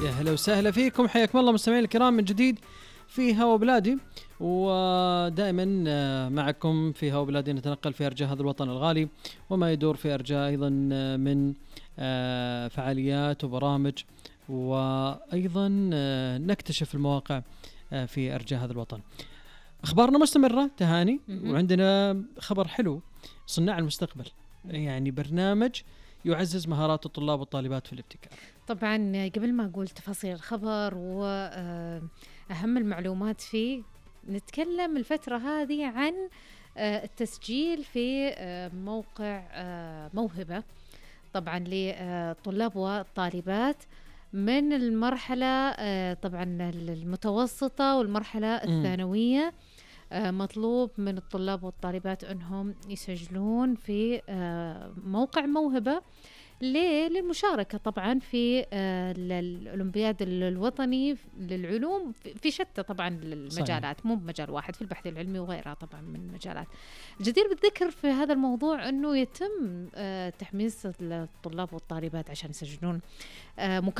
يا هلا وسهلا فيكم، حياكم الله مستمعين الكرام من جديد في هوا بلادي. ودائما معكم في هوا بلادي نتنقل في أرجاء هذا الوطن الغالي وما يدور في أرجاء أيضا من فعاليات وبرامج، وأيضا نكتشف المواقع في أرجاء هذا الوطن. أخبارنا مستمرة تهاني، وعندنا خبر حلو، صناع المستقبل، يعني برنامج يعزز مهارات الطلاب والطالبات في الابتكار. طبعا قبل ما أقول تفاصيل الخبر وأهم المعلومات فيه، نتكلم الفترة هذه عن التسجيل في موقع موهبة، طبعا للطلاب والطالبات من المرحلة طبعا المتوسطة والمرحلة الثانوية. مطلوب من الطلاب والطالبات أنهم يسجلون في موقع موهبة للمشاركة طبعا في الأولمبياد الوطني للعلوم في شتى طبعا المجالات، صحيح. مو بمجال واحد، في البحث العلمي وغيرها طبعا من المجالات. جدير بالذكر في هذا الموضوع أنه يتم تحميس الطلاب والطالبات عشان يسجلون